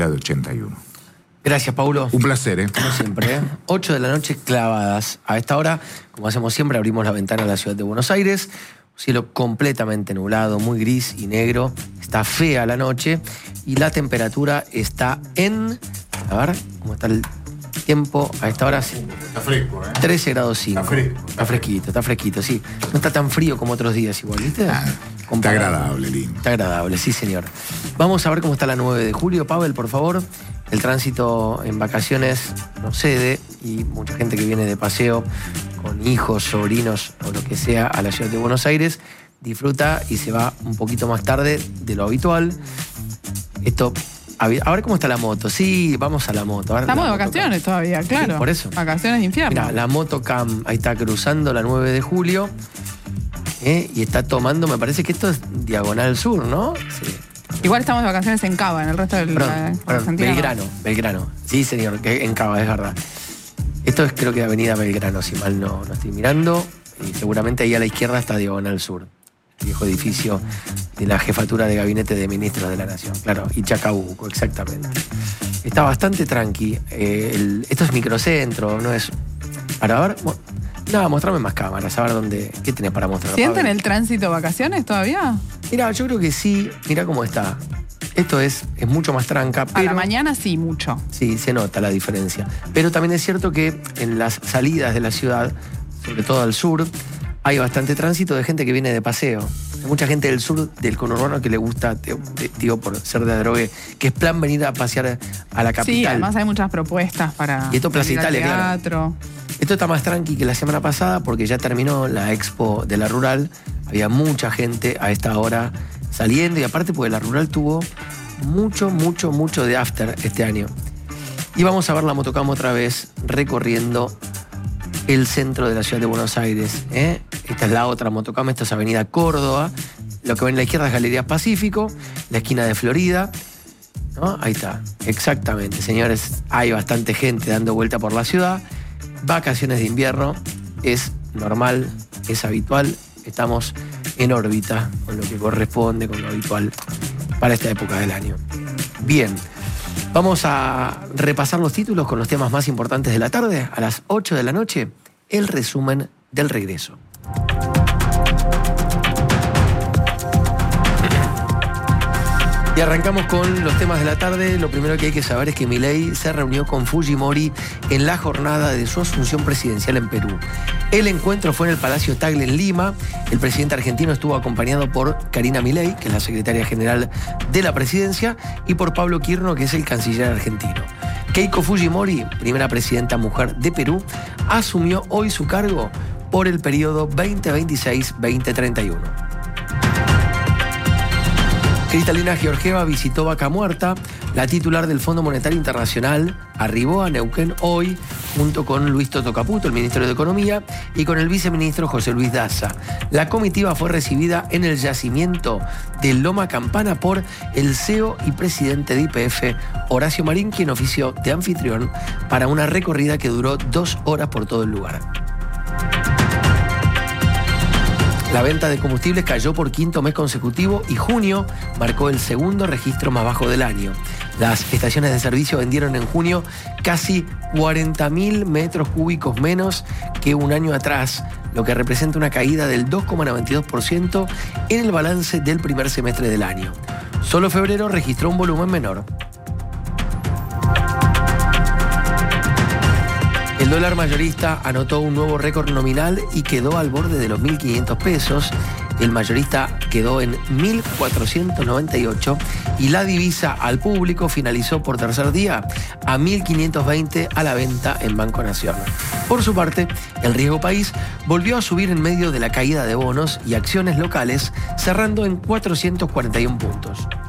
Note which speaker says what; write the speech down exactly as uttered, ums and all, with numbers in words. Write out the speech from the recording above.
Speaker 1: La de ochenta y uno.
Speaker 2: Gracias, Paulo.
Speaker 1: Un placer, ¿eh?
Speaker 2: Como siempre, ¿eh? ocho de la noche clavadas. A esta hora, como hacemos siempre, abrimos la ventana a la ciudad de Buenos Aires. Cielo completamente nublado, muy gris y negro. Está fea la noche y la temperatura está en... A ver, ¿cómo está el tiempo? A esta hora sí.
Speaker 1: Está fresco, ¿eh?
Speaker 2: trece grados cinco.
Speaker 1: Está fresco.
Speaker 2: Está fresquito, está fresquito, sí. No está tan frío como otros días igual, ¿viste?
Speaker 1: Ah, está agradable, lindo.
Speaker 2: Está agradable, sí, señor. Vamos a ver cómo está la nueve de julio. Pavel, por favor. El tránsito en vacaciones no cede y mucha gente que viene de paseo con hijos, sobrinos o lo que sea a la ciudad de Buenos Aires disfruta y se va un poquito más tarde de lo habitual. Esto, a ver cómo está la moto. Sí, vamos a la moto. A ver,
Speaker 3: Estamos
Speaker 2: la
Speaker 3: de vacaciones
Speaker 2: motocam.
Speaker 3: todavía, claro.
Speaker 2: Sí, por eso.
Speaker 3: Vacaciones de infierno.
Speaker 2: Mira, la motocam ahí está cruzando la nueve de julio ¿eh? Y está tomando, me parece que esto es diagonal sur, ¿no? Sí.
Speaker 3: Igual estamos de vacaciones en Cava, en el resto del
Speaker 2: Perdón,
Speaker 3: la,
Speaker 2: perdón,
Speaker 3: Argentina.
Speaker 2: Belgrano, Belgrano. Sí, señor, que en Cava, es verdad. Esto es creo que Avenida Belgrano, si mal no, no estoy mirando. Y seguramente ahí a la izquierda está diagonal sur. El viejo edificio de la Jefatura de Gabinete de Ministros de la Nación. Claro, y Chacabuco, exactamente. Está bastante tranqui. Eh, el, esto es microcentro, no es... Para ver... No, mostrame más cámaras, a ver dónde... ¿Qué tenés para mostrar?
Speaker 3: ¿Sienten
Speaker 2: Pablo?
Speaker 3: el tránsito vacaciones todavía?
Speaker 2: Mira, yo creo que sí. Mira cómo está. Esto es, es mucho más tranca, pero...
Speaker 3: A la mañana sí, mucho.
Speaker 2: Sí, se nota la diferencia. Pero también es cierto que en las salidas de la ciudad, sobre todo al sur, hay bastante tránsito de gente que viene de paseo. Hay mucha gente del sur, del conurbano, que le gusta, te- te- digo por ser de Adrogué, que es plan venir a pasear a la capital.
Speaker 3: Sí, además hay muchas propuestas para
Speaker 2: Y esto Plaza
Speaker 3: ir al
Speaker 2: Italia, claro.
Speaker 3: teatro.
Speaker 2: Esto está más tranqui que la semana pasada porque ya terminó la expo de la Rural. Había mucha gente a esta hora saliendo y aparte porque la Rural tuvo mucho, mucho, mucho de after este año. Y vamos a ver la motocam otra vez recorriendo el centro de la ciudad de Buenos Aires. ¿eh? Esta es la otra motocam, esta es Avenida Córdoba. Lo que ven a la izquierda es Galerías Pacífico, la esquina de Florida. ¿no? Ahí está, exactamente, señores. Hay bastante gente dando vuelta por la ciudad. Vacaciones de invierno, es normal, es habitual. Estamos en órbita con lo que corresponde, con lo habitual para esta época del año. Bien, vamos a repasar los títulos con los temas más importantes de la tarde. A las ocho de la noche, el resumen del regreso. Y arrancamos con los temas de la tarde. Lo primero que hay que saber es que Milei se reunió con Fujimori en la jornada de su asunción presidencial en Perú. El encuentro fue en el Palacio Tagle en Lima. El presidente argentino estuvo acompañado por Karina Milei, que es la secretaria general de la presidencia, y por Pablo Quirno, que es el canciller argentino. Keiko Fujimori, primera presidenta mujer de Perú, asumió hoy su cargo por el periodo veinte veintiséis a veinte treinta y uno. Cristalina Georgieva visitó Vaca Muerta. La titular del Fondo Monetario Internacional arribó a Neuquén hoy junto con Luis Toto Caputo, el ministro de Economía, y con el viceministro José Luis Daza. La comitiva fue recibida en el yacimiento de Loma Campana por el C E O y presidente de Y P F, Horacio Marín, quien ofició de anfitrión para una recorrida que duró dos horas por todo el lugar. La venta de combustibles cayó por quinto mes consecutivo y junio marcó el segundo registro más bajo del año. Las estaciones de servicio vendieron en junio casi cuarenta mil metros cúbicos menos que un año atrás, lo que representa una caída del dos coma noventa y dos por ciento en el balance del primer semestre del año. Solo febrero registró un volumen menor. El dólar mayorista anotó un nuevo récord nominal y quedó al borde de los mil quinientos pesos. El mayorista quedó en mil cuatrocientos noventa y ocho y la divisa al público finalizó por tercer día a mil quinientos veinte a la venta en Banco Nación. Por su parte, el riesgo país volvió a subir en medio de la caída de bonos y acciones locales, cerrando en cuatrocientos cuarenta y uno puntos.